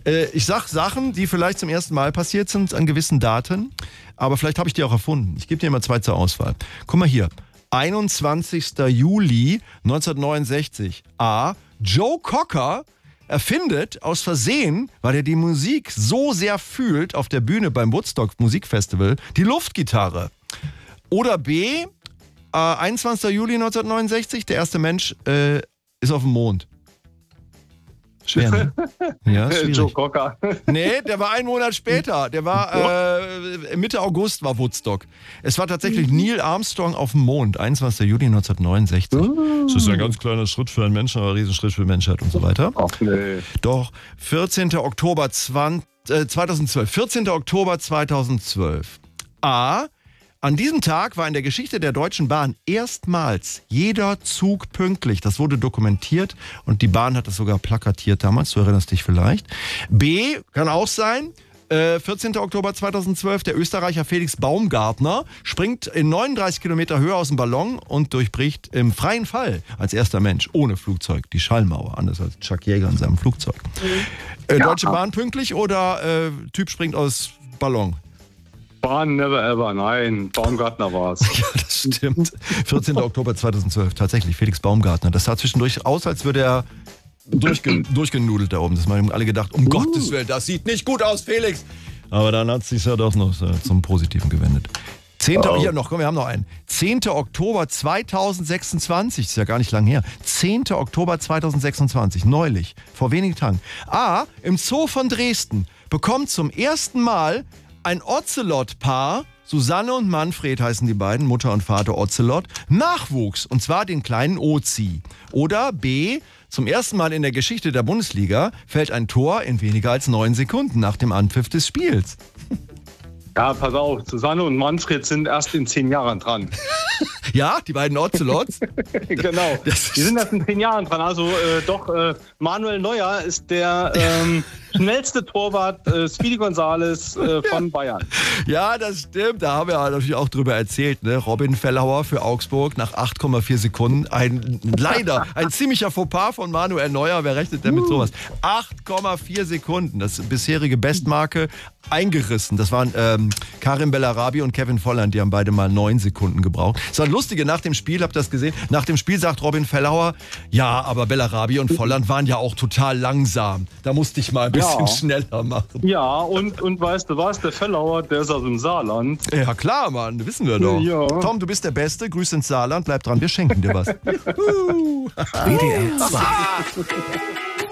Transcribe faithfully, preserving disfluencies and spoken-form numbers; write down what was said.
Äh, ich sag Sachen, die vielleicht zum ersten Mal passiert sind an gewissen Daten, aber vielleicht habe ich die auch erfunden. Ich gebe dir mal zwei zur Auswahl. Guck mal hier. einundzwanzigster Juli neunzehnhundertneunundsechzig. A. Joe Cocker erfindet aus Versehen, weil er die Musik so sehr fühlt auf der Bühne beim Woodstock Musikfestival, die Luftgitarre. Oder B. Äh, einundzwanzigster Juli neunzehnhundertneunundsechzig. Der erste Mensch äh, ist auf dem Mond. Schwer, ne? Ja, schwierig. Joe Cocker. Nee, der war einen Monat später. Der war äh, Mitte August war Woodstock. Es war tatsächlich Neil Armstrong auf dem Mond, einundzwanzigster Juli neunzehnhundertneunundsechzig. Das ist ein ganz kleiner Schritt für einen Menschen, aber ein Riesenschritt für die Menschheit und so weiter. Ach nee. Doch, vierzehnter Oktober zweitausendzwölf. vierzehnter Oktober zweitausendzwölf. A. An diesem Tag war in der Geschichte der Deutschen Bahn erstmals jeder Zug pünktlich. Das wurde dokumentiert und die Bahn hat das sogar plakatiert damals, du erinnerst dich vielleicht. B, kann auch sein, äh, vierzehnter Oktober zweitausendzwölf, der Österreicher Felix Baumgartner springt in neununddreißig Kilometer Höhe aus dem Ballon und durchbricht im freien Fall als erster Mensch ohne Flugzeug die Schallmauer, anders als Chuck Yeager in seinem Flugzeug. Äh, Ja. Deutsche Bahn pünktlich oder äh, Typ springt aus Ballon? Bahn never ever, nein. Baumgartner war's. Ja, das stimmt. vierzehnter Oktober zweitausendzwölf, tatsächlich, Felix Baumgartner. Das sah zwischendurch aus, als würde er durchge durchgenudelt da oben. Das haben alle gedacht, um uh. Gottes Willen, das sieht nicht gut aus, Felix. Aber dann hat es sich ja doch noch zum Positiven gewendet. zehnter. Oh. Hier noch, komm, wir haben noch einen. zehnter Oktober zweitausendsechsundzwanzig, das ist ja gar nicht lang her. zehnter Oktober zweitausendsechsundzwanzig, neulich, vor wenigen Tagen. A, im Zoo von Dresden bekommt zum ersten Mal ein Ocelot-Paar, Susanne und Manfred heißen die beiden, Mutter und Vater Ocelot, Nachwuchs, und zwar den kleinen Ozi. Oder B, zum ersten Mal in der Geschichte der Bundesliga fällt ein Tor in weniger als neun Sekunden nach dem Anpfiff des Spiels. Ja, pass auf, Susanne und Manfred sind erst in zehn Jahren dran. Ja, die beiden Ocelots. Genau, die sind erst in zehn Jahren dran. Also äh, doch, äh, Manuel Neuer ist der ähm, schnellste Torwart, äh, Speedy Gonzales äh, von Bayern. Ja, das stimmt. Da haben wir natürlich auch drüber erzählt. Ne? Robin Fellauer für Augsburg nach acht Komma vier Sekunden. Ein leider ein ziemlicher Fauxpas von Manuel Neuer. Wer rechnet denn mit sowas? acht Komma vier Sekunden. Das bisherige Bestmarke eingerissen. Das waren ähm, Karim Bellarabi und Kevin Volland. Die haben beide mal neun Sekunden gebraucht. Das war lustige, nach dem Spiel, habt ihr das gesehen? Nach dem Spiel sagt Robin Fellauer, ja, aber Bellarabi und Volland waren ja auch total langsam. Da musste ich mal ein bisschen ja. schneller machen. Ja, und, und weißt du was? Der Fellauer, der ist aus dem Saarland. Ja, klar, Mann, wissen wir doch. Ja. Tom, du bist der Beste. Grüß ins Saarland. Bleib dran, wir schenken dir was. W D R zwei.